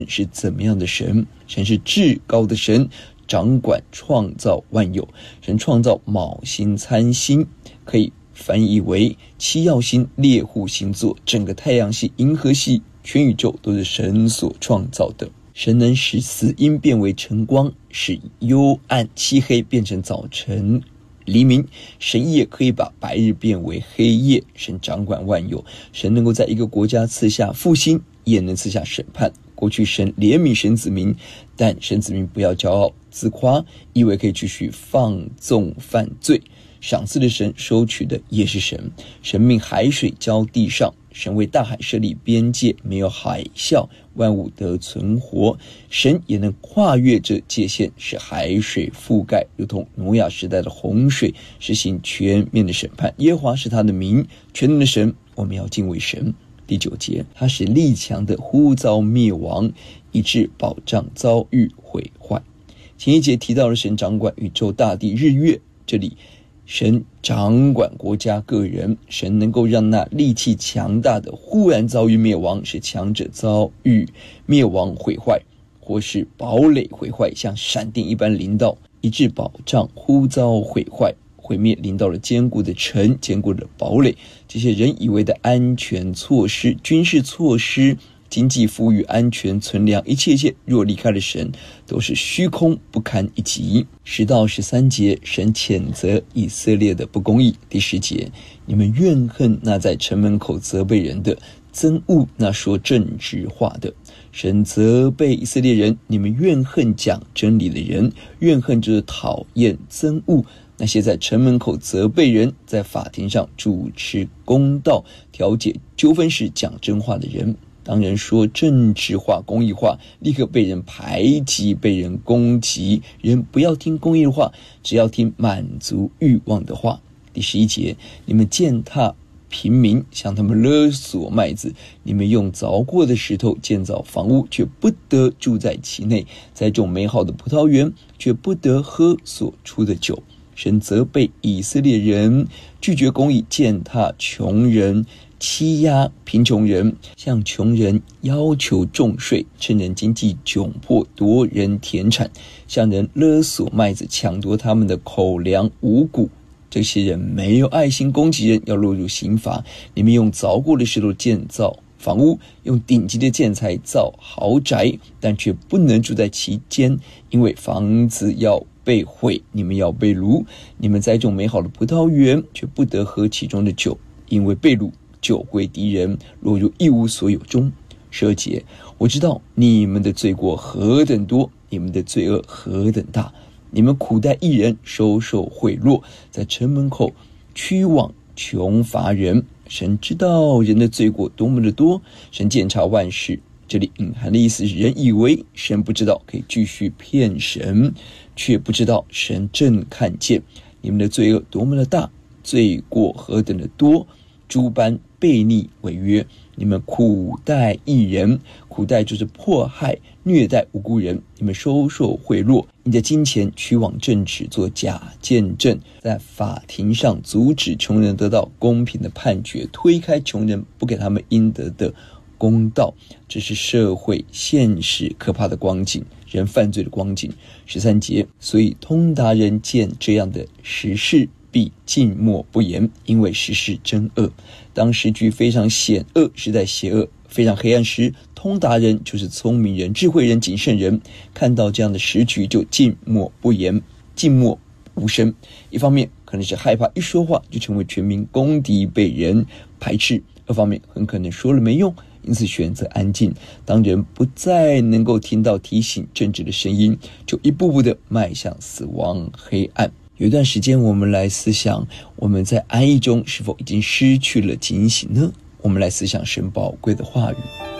是怎么样的神？神是至高的神，掌管创造万有。神创造卯星、参星，可以翻译为七曜星、猎户星座，整个太阳系、银河系、全宇宙都是神所创造的。神能使死阴变为晨光，使幽暗漆黑变成早晨黎明。神也可以把白日变为黑夜。神掌管万有，神能够在一个国家赐下复兴，也能赐下审判。过去神怜悯神子民，但神子民不要骄傲自夸，以为可以继续放纵犯罪。赏赐的神，收取的也是神。神命海水浇地上，神为大海设立边界，没有海啸，万物得存活。神也能跨越这界限，使海水覆盖，如同挪亚时代的洪水，实行全面的审判。耶和华是他的名，全能的神，我们要敬畏神。第9节，他使力强的忽遭灭亡，以致保障遭遇毁坏。前一节提到了神掌管宇宙大地日月，这里神掌管国家个人，神能够让那力气强大的忽然遭遇灭亡，使强者遭遇灭亡毁坏，或是堡垒毁坏，像闪电一般临到，以致保障忽遭毁坏，毁灭临到了坚固的城、坚固的堡垒。这些人以为的安全措施、军事措施、经济富裕、安全存粮，一切若离开了神，都是虚空，不堪一击。10到13节，神谴责以色列的不公义。第10节，你们怨恨那在城门口责备人的，憎恶那说正直话的。神责备以色列人，你们怨恨讲真理的人，怨恨就是讨厌、憎恶那些在城门口责备人，在法庭上主持公道、调解纠纷时讲真话的人。当人说正直话、公义话，立刻被人排挤、被人攻击。人不要听公义的话，只要听满足欲望的话。第11节，你们践踏平民，向他们勒索麦子，你们用凿过的石头建造房屋，却不得住在其内，栽种美好的葡萄园，却不得喝所出的酒。神责备以色列人拒绝公义，践踏穷人，欺压贫穷人，向穷人要求重税，趁人经济窘迫夺人田产，向人勒索麦子，抢夺他们的口粮五谷。这些人没有爱心，攻击人，要落入刑罚。你们用凿过的石头建造房屋，用顶级的建材造豪宅，但却不能住在其间，因为房子要被毁，你们要被掳。你们栽种美好的葡萄园，却不得喝其中的酒，因为被掳，酒归敌人，落入一无所有中。12节，我知道你们的罪过何等多，你们的罪恶何等大。你们苦待义人，收受贿赂，在城门口屈枉穷乏人。神知道人的罪过多么的多，神鉴察万事。这里隐含的意思是，人以为神不知道，可以继续骗神，却不知道神正看见你们的罪恶多么的大，罪过何等的多，诸般悖逆违约。你们苦待义人，苦待就是迫害、虐待无辜人。你们收受贿赂，你的金钱屈枉正直，做假见证，在法庭上阻止穷人得到公平的判决，推开穷人，不给他们应得的公道。这是社会现实可怕的光景，人犯罪的光景。13节，所以通达人见这样的实事，必静默不言，因为实事真恶。当时局非常险恶，时代邪恶，非常黑暗时，通达人就是聪明人、智慧人、谨慎人，看到这样的时局就静默不言，静默无声。一方面可能是害怕一说话就成为全民公敌，被人排斥；二方面很可能说了没用，因此选择安静。当人不再能够听到提醒正直的声音，就一步步的迈向死亡黑暗。有一段时间我们来思想，我们在安逸中是否已经失去了警醒呢？我们来思想神宝贵的话语。